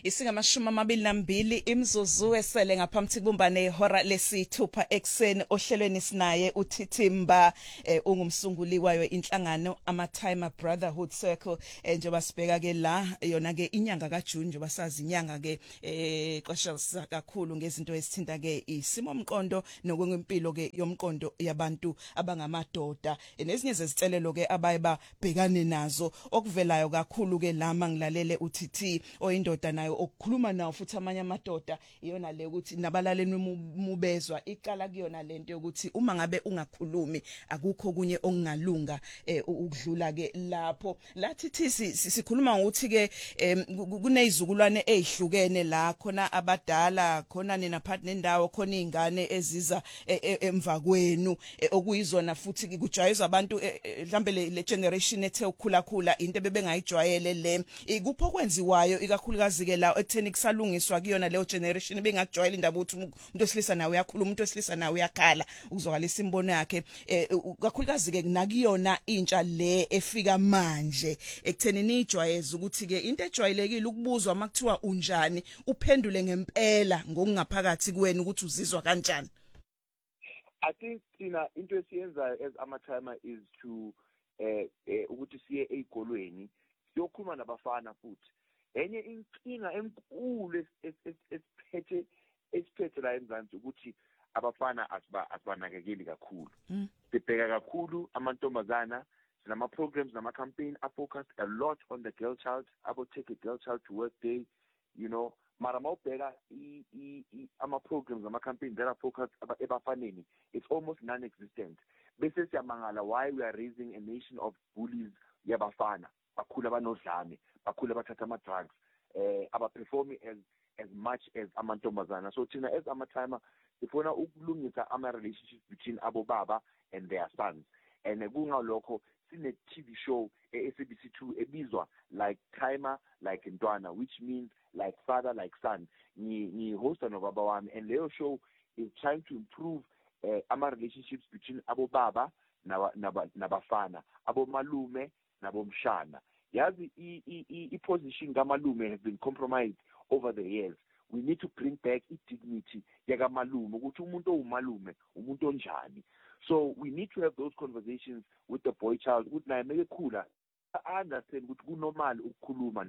Isingamashumi amabili nambili imzuzu esele ngaphambi kubumbane ihora lesithupha ekseni ohlelweni sinaye uThithimba ungumsunguli wayo inhlangano ama-Timer Brotherhood Circle njengoba sibheka ke la yona ke inyanga kaJune njengoba sazi inyanga ke qasha kakhulu ngezinto ezithinta ke isimo omqondo nokwempilo ke yomqondo yabantu abangamadoda nezinye zezitelelo ke abayiba bhekane nazo okuvelayo kakhulu ke lama ngilalele uThithi oyindoda nayo okukhuluma nawo futhi amanye amadoda iyona le ukuthi nabalaleni mubezwa iqala kuyona lento yokuthi uma ngabe ungakhulumi akukho kunye okungalunga ukudlula ke lapho lathi sikhuluma ngokuthi ke kunezizukulwane ezihlukene la khona abadala khona nina partner nendawo khona izingane eziza emva kwenu okuyizona futhi kujwayezwa abantu mhlambe le generation ethe ukukhula into bebengayijwayele le ikupho kwenziwayo ikakhulukazi ke la ekutheni kusalungiswa kuyona leyo generation bengakujwayela indaba ukuthi umuntu wesilisa nawe uyakhuluma umuntu wesilisa nawe uyakhala ukuzwakalisa imbono yakhe kakhulukazi ke nakuyona intsha le efika manje ekutheni nijwayeza ukuthi ke into ejwayelekile ukubuzwa makuthiwa unjani uphendule ngempela ngokungaphakathi kuwena ukuthi uzizwa kanjani. I think into esiyenzayo as ama-timer is to ukuthi siye ezikolweni siyokhuluma nabafana futhi enye inkinga enkulu esiphethe la eMzansi ukuthi abafana asibanakekeli kakhulu sibheka kakhulu amantombazana sinama programs nama campaign are focused a lot on the girl child abo take a girl child to work day mara mawubheka ama programs ama campaigns that are focused ebafaneni it's almost non-existent bese siyamangala why we are raising a nation of bullies yabafana bakhula banodlame bakhula bathatha ama drugs abaperforming as much as amantombazana. So thina as ama-timer sifuna ukulungisa ama relationships between abo baba and their sons and kungalokho sine TV show SABC2 ebizwa like Timer like Ntwana, which means like father like son. Ni hosta no baba wami and leyo show is trying to improve ama relationships between abo baba nabafana abo malume nabo mshana. Yazi i-position kamalume has been compromised over the years. We need to bring back dignity yakamalume ukuthi umuntu owumalume umuntu onjani. So we need to have those conversations with the boy child ukuthi naye mekekhula understand ukuthi kunormal ukukhuluma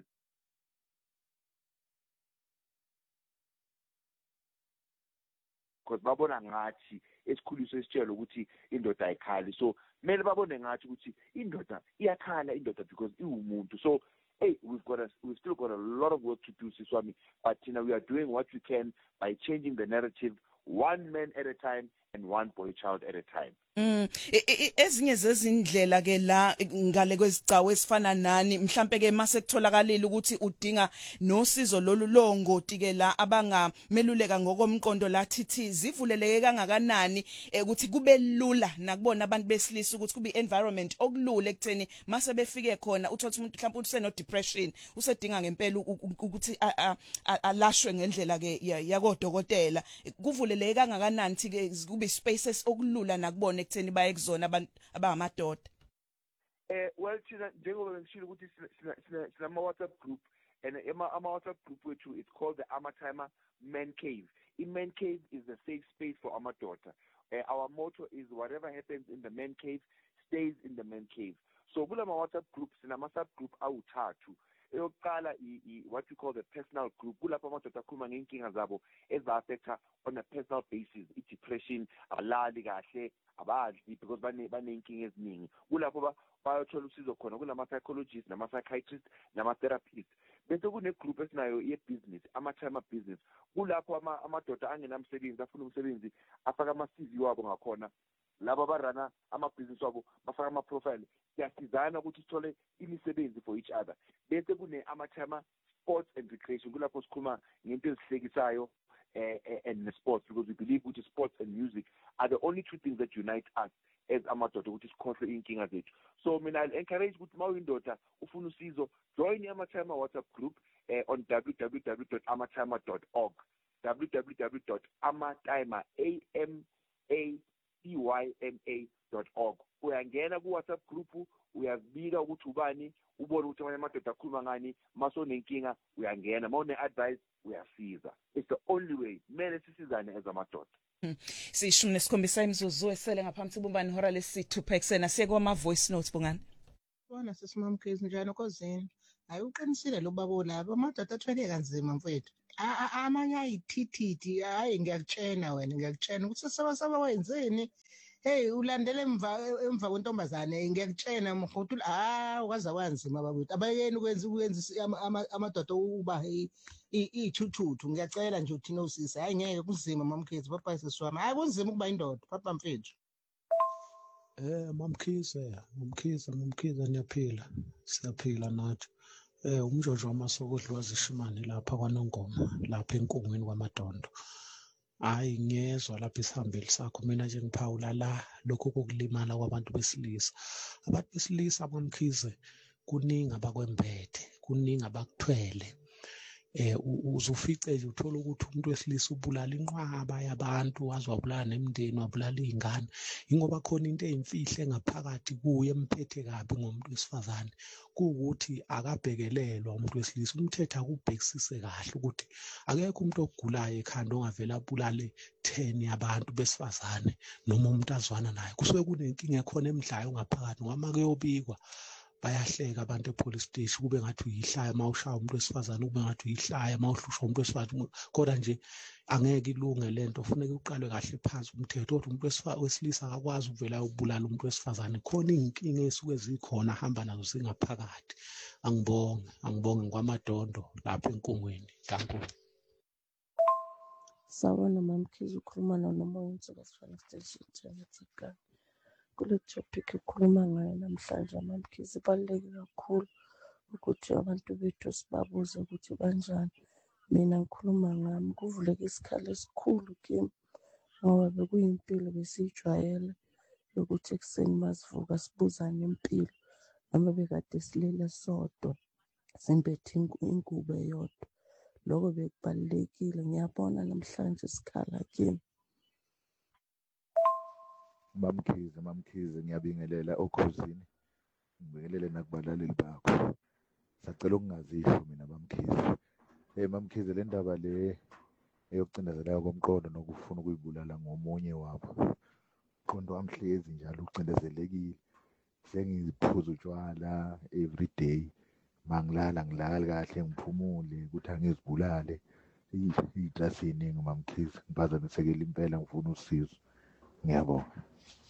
because babona ngathi esikhuliso esitshela ukuthi indoda ayikhali so kumele babone ngathi ukuthi indoda iyakhala indoda because iwumuntu. So we've still got a lot of work to do Siswami, but we are doing what we can by changing the narrative one man at a time and one boy child at a time. Ezinye zezindlela ke la ngale kwezigcawu esifana nani mhlambe ke mase kutholakalile ukuthi udinga nosizo lolulongoti ke la abangameluleka ngokomqondo la thithi zivuleleke kangakanani ukuthi kube lula nakubona abantu besilisa ukuthi kube environment okulula ekutheni mase befike khona uthola umuntu mhlawumbe useno depression usedinga ngempela ukuthi alashwe ngendlela ke yakodokotela kuvuleleke kangakanani ke kube spaces okulula nakubona ekutheni baye kuzona abantu abangamadoda. Well thina njengoba ngishilo ukuthi sina WhatsApp group and ama WhatsApp group wethu it's called the ama-timer man cave. Man cave is a safe space for amadoda. Our motto is whatever happens in the man cave stays in the man cave. So kula WhatsApp group sina WhatsApp group awuthathu eyokuqala what we call the personal group kulapho amadoda akhuluma ngenkinga zabo eza-affecta on a personal basis i-depression abalali kahle abadli because banenkinga eziningi kulapho bayothola usizo khona kulama-psychologist nama-psychiatrist nama-therapist bese kune-group esinayo ye-business ama-timer business kulapho amadoda angenamsebenzi afuna umsebenzi afaka ama-CV wabo ngakhona laba abarana ama-business wabo bafaka ama-profile siyasizana ukuthi sithole imisebenzi for each other bese ama-timer sports and recreation kulapho sikhuluma ngento ezihlekisayo and sports because we believe ukuthi sports and music are the only two things that unite us as amadoda ukuthi sikhohlwe inkinga zethu. So mina I'll encourage ukuthi mawuyindoda ufuna usizo join ama-timer WhatsApp group on www.amatimer.org www.amatimer.org uyangena ku WhatsApp group uyabika ukuthi ubani ubone ukuthi amanye amadoda akhuluma ngani, masonenkinga uyangena, mawune-advice uyasiza. It's the only way kumele sisizane as amadoda. Sishumi nesikhombisa imizuzu esele ngaphambi sibumbane ihora lesithupha ekuseni siye kwama voice notes Bongani. Bona sesimamkhezi njani ukozini. Hayi uqinisile lo baba olapha amadoda athwele kanzima mfowethu. Amanye ayithithithi hayi ngiyakutshena wena ngiyakutshena ukuthi sesaba wenzeni. Hey ulandele emva kwentombazane ngiyakutshena mfowethu ukwaza kwanzima babethu. Abayeni ukwenza amadoda uba ithuthu ngiyacela nje uthina usisi hayi ngeke kunzima mamkhezi papa sesiwami. Hayi kunzima ukuba indoda papa mfethu. Mamkhize niyaphila. Siyaphila nathi. Umjojo wamasokudla wazishimane lapha kwaNongoma lapha enkungwini kwaMadondo. Hayi ngiyezwa lapha isihambeli sakho mina nje ngiphawula la lokho kokulimala kwabantu besilisa. Abantu besilisa mamkhize kuningi abakwembethe, kuningi abakuthwele. Uzufice nje uthola ukuthi umuntu wesilisa ubulala inqwaba yabantu, waze wabulala nemindeni, wabulala izingane. Ingoba khona into eyimfihle engaphakathi kuye emphethe kabi ngomuntu wesifazane. Kuwukuthi akabhekelelwa umuntu wesilisa. Umthetho akubhekisise kahle ukuthi akekho umuntu ogulayo ekhanda ongavela abulale 10 yabantu besifazane noma umuntu azwana naye. Kusuke kunenkinga ekhona emdlayo ngaphakathi ngoba kuyobikwa. Bayahleka abantu epolice station kube ngathi uyihlaya mawushaya umuntu wesifazane, kube ngathi uyihlaya mawuhlusha umuntu wesifazane. Kodwa nje angeke ilunge lento, kufanele uqalwe kahle phansi umthetho. Kodwa umuntu wesilisa akakwazi ukuvela ukubulala umuntu wesifazane. Khona inkinga esuke zikhona ahamba nazo singaphakathi. Angibonge kwaMadondo lapha enkungweni. Danko. Sawona mamkhize ukhuluma noma uNtsika sifana station eThekwini. Kule topic ukhuluma ngayo namhlanje mamkhize ibaluleke kakhulu ukuthi abantu bethu sibabuze ukuthi banjani. Mina ngikhuluma ngami kuvuleke isikhala esikhulu kimi ngoba bekuyimpilo besijwayele ukuthi ekuseni masivuka sibuzane impilo noma bekade silele sodwa simbethe ingubo eyodwa. Lokho bekubalekile. Ngiyabona namhlanje isikhala kimi. Mamkhize ngiyabingelela okhosini, ngibingelele nakubalaleli bakho. Sacela ukungazisho mina mamkhize. Mamkhize le ndaba le eyokugcindezeleka komqondo nokufuna ukuyibulala ngomunye wabo. Umqondo wami hlezi njalo ucindezelekile. Sengiphuza utshwala every day. Mangilala ngilali kahle ngiphumule ukuthi angizibulale. Iyitrasi eningi mamkhize. Ngiphazamisekile impela ngifuna usizo. Ngiyabonga.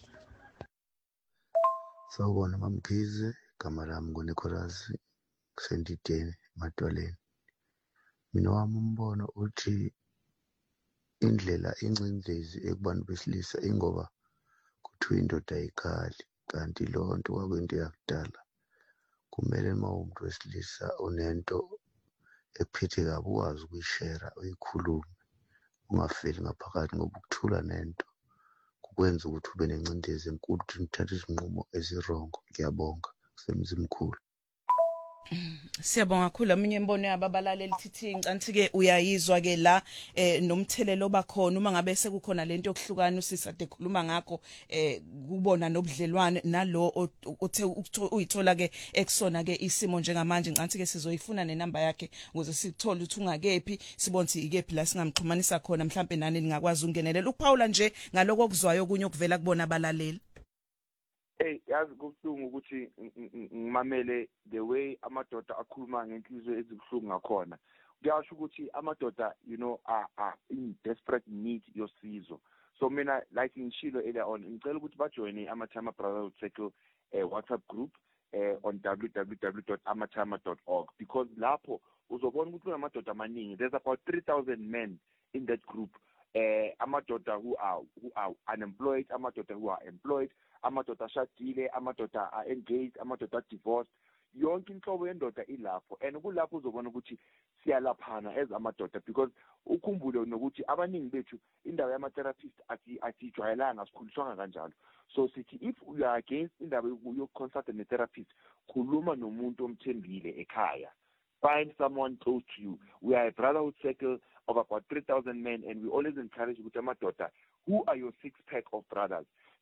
Sawubona mamkhize, igama lami nguNicholas Sendideni Madwaleni. Mina wami umbono uthi indlela ingcindezi ekubantu besilisa ingoba kuthiwa indoda ayikhali, kanti lo nto kwakuyinto yakudala. Kumele uma umuntu wesilisa unento ekuphethe kabi ukwazi ukuyishera, uyikhulume, ungafeli ngaphakathi ngoba ukuthula nento kukwenza ukuthi ube nencindezi enkulu ukuthi uthathe izinqumo ezirongo. Ngiyabonga kusemzini mkhulu. Siyabonga kakhulu. Aminye imbono yababalaleli thithi ncanthi ke uyayizwa ke la nomthelelo obakhona uma ngabe sekukhona lento yokuhlukana usisa ekhuluma ngakho kubona nobudlelwane nalo uthe uyithola ke ekusona ke isimo njengamanje. Ncanthi ke sizoyifuna nenamba yakhe ukuze sithole ukuthi ungakephi, sibone ukuthi ikephi la singamxhumanisa khona, mhlawumbe nani ningakwazi ungenelela ukuphawula nje ngaloko okuzwayo kunye okuvela kubona abalaleli. Yazi kubuhlungu ukuthi ngimamele the way amadoda akhuluma ngenhliziyo ezibuhlungu ngakhona. Kuyasho ukuthi amadoda are in desperate need yosizo. So mina like ngishilo earlier on ngicela ukuthi bajoine amaThama Brotherhood Circle WhatsApp group on www.amathama.org because lapho uzobona ukuthi kunamadoda amaningi. There's about 3,000 men in that group. Amadoda who are unemployed, amadoda who are employed, amadoda ashadile, amadoda are engaged, amadoda divorced. Yonke inhlobo yendoda ilapho, and kulapho uzobona ukuthi siyalaphana as amadoda because ukhumbule nokuthi abaningi bethu indawo yama-therapist asijwayelanga sikhuliswanga kanjalo. So sithi if you are against indaba yokuconsult ne-therapist, khuluma nomuntu omthembile ekhaya. Find someone close to you. We are a brotherhood circle of about 3,000 men, and we always encourage with amadoda, who are your 6-pack of brothers?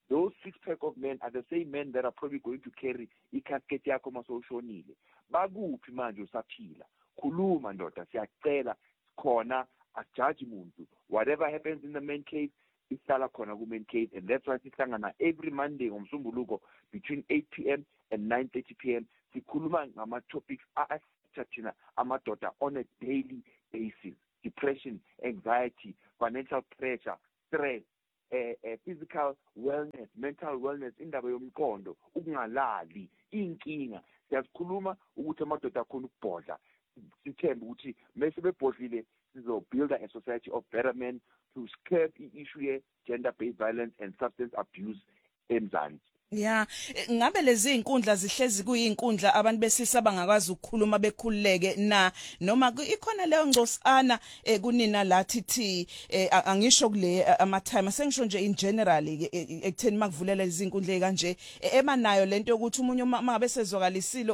those 6-pack of men are the same men that are probably going to carry i-casket yakho masowushonile. Bakuphi manje usaphila? Khuluma ndoda, siyacela khona asijudge umuntu. Whatever happens in the main cave, ihlala khona ku main cave, and that's why sihlangana every Monday ngomsombuluko between 8 p.m. and 9:30 p.m. sikhuluma ngama topics thina amadoda on a daily basis: depression, anxiety, financial pressure, stress, physical wellness, mental wellness, indaba yomqondo, ukungalali, inkinga. Siyakhuluma ukuthi amadoda akhona ukubhodla. Sithemba ukuthi mase bebhodlile sizobuild a society of better men to curb i-issue ye gender-based violence and substance abuse emzansi. Yeah, ngabe lezi inkundla zihlezi kuyinkundla abantu besisa bangakwazi ukukhuluma bekhululeke na noma ikhona leyo ngcosana kunina lathi angisho kule ama time sengisho nje in general ekutheni makuvulela izinkundla ekanje emanayo lento yokuthi umunye mangabe sezwakalisile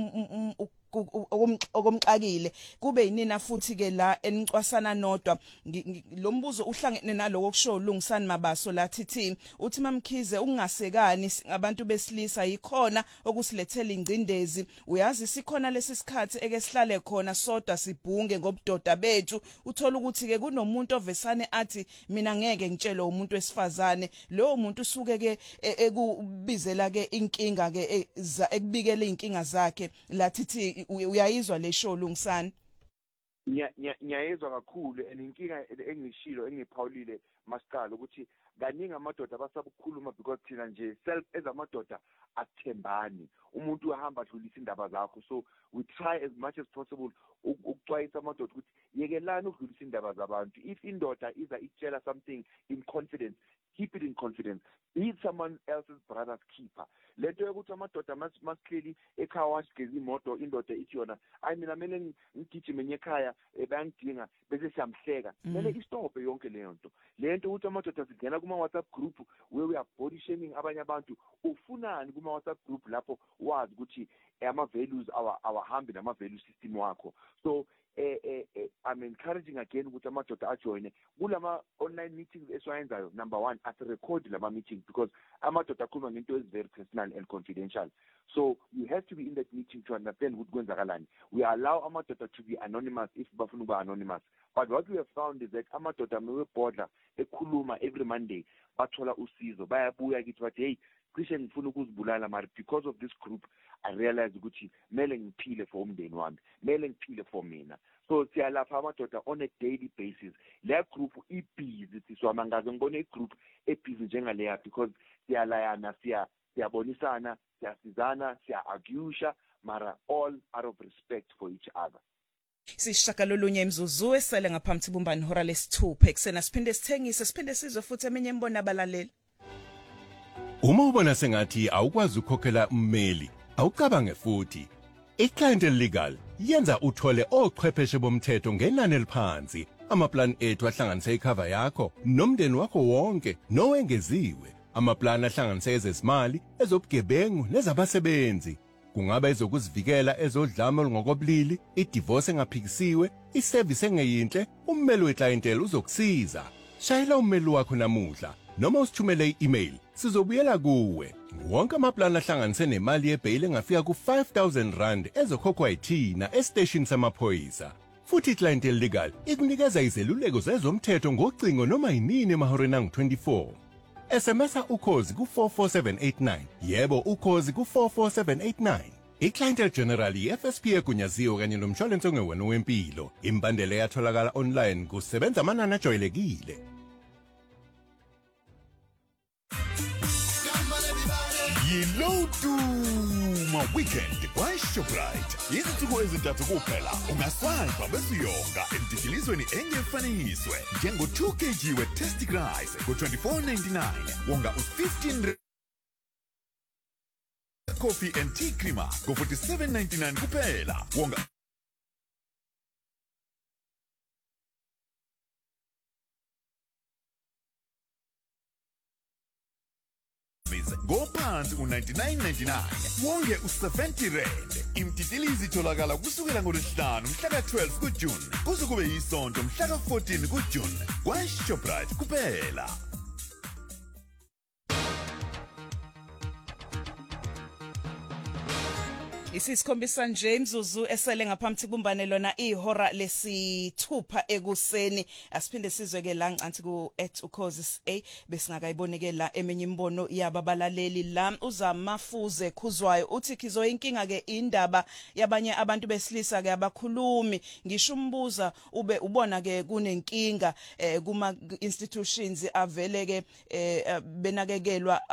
okumxakile kube yinina futhi ke la enicwasana nodwa. Lo mbuzo uhlangene naloko kusho uLungisani Mabaso lathi uthi Mamkhize ukungasekani abantu besilisa yikhona okusilethela ingcindezi. Uyazi sikhona lesi sikhathi eke sihlale khona sodwa sibhunge ngobudoda bethu, uthola ukuthi ke kunomuntu ovesane athi mina ngeke ngitshele umuntu wesifazane, lowo muntu usuke ke ekubizela ke inkinga ke ekubikela inkinga zakhe lathi uyayizwa le show Lungisani? Ngiyayizwa kakhulu, and inkinga engishilo engiphawulile masiqala ukuthi kaningi amadoda abasabukhuluma because thina nje self ezamadoda athembani, umuntu uhamba adlulisa indaba zakho. So we try as much as possible ukuxwayisa amadoda ukuthi yekelani ukudlulisa indaba zabantu. If indoda iza itshela something in confidence, keep it in confidence. Be someone else's brother's keeper. Lento yokuthi amadoda masihleli ekhaya washigeza imoto, indoda ithi yona ayi mina mele ngigijime ngekhaya bayangidinga bese siyamhleka. Mele istophe yonke leyo nto. Lento ukuthi amadoda sigena kuma WhatsApp group where we are body shaming abanye abantu. Ufunani kuma WhatsApp group lapho wazi ukuthi ama values our hambi nama value system wakho. So I'm encouraging again ukuthi amadoda ajoine kulama online meetings esiwayenzayo. Number 1, record lama meetings because amadoda akhuluma ngento is very personal and confidential. So you have to be in that meeting to understand what kwenzakalani. We allow amadoda to be anonymous if bafuna ukuba anonymous. But what we have found is that amadoda mewebhodla ekhuluma every Monday bathola usizo, bayabuya kithi bathi hey cishe ngifuna ukuzibulala mari because of this group I realize ukuthi mele ngiphile for umndeni wami, mele ngiphile for mina. So siyalapha amadoda on a daily basis. Le group ibhizi siswama ngaze ngibone igroup ebhizi njengaleya because siyalayana, siyabonisana, siyasizana, siya-argusha, mara all out of respect for each other. Sishakalolunye imzuzu esele ngaphambi bumbani hora lesithupha eksena siphinde sithengise siphinde sizwe futhi eminye imbono abalaleli. Uma ubona sengathi awukwazi ukukhokhela ummeli, awucabange futhi. iClientele Legal yenza uthole ochwepheshe bomthetho ngenani eliphansi. Amaplan ethu ahlanganisa icover yakho nomndeni wakho wonke nowengeziwe. Amaplan ahlanganisa ezezimali, ezobugebengu nezabasebenzi. Kungaba ezokuzivikela ezodlame olungokobulili, idivorce engaphikisiwe, iservice engeyinhle, ummeli weClientele uzokusiza. Shayela ummeli wakho namuhla noma usithumele i-email, sizobuyela kuwe. Wonke amaplan ahlanganise nemali yebail engafika ku R5,000 ezokhokhwa yithina estation samaphoyisa. Futhi iClientele Legal ikunikeza izeluleko zezomthetho ngocingo noma yinini emahoreni angu-24. SMS ukhozi ku44789. Yebo ukhozi ku44789. iClientele General FSP egunyaziwe kanye nomshwalense ongewona wempilo. Imbandela yatholakala online kusebenza amanani ajwayelekile. Yilotuma weekend by Shoprite. Izinsuku ezintathu kuphela ungaswipe bese uyonga emdidilizweni engefaniswe njengo 2 kg we-tastic rice ku-24.99 wonga u-15 coffee and tea creamer ku-47.99 kuphela wonga ngophansi u-99.99 wonge u-70 rand. Imtitilizi itholakala kusukela ngoLwesihlanu mhla ka-12 kuJuni kuze kube yisonto mhla ka-14 kuJuni kwaShoprite kuphela. Isisikhombisa nje imzuzu esele ngaphambi kubumbane lona ihora lesithupha ekuseni asiphinde sizweke la ncanti ku @ukhosisa besingakayiboneke la eminye imbono yababalaleli la uzamafuze khuzwayo uthi khizo inkinga ke indaba yabanye abantu besilisa ke abakhulumi ngisho umbuza ube ubona ke kunenkinga kuma institutions avele ke benakekelwa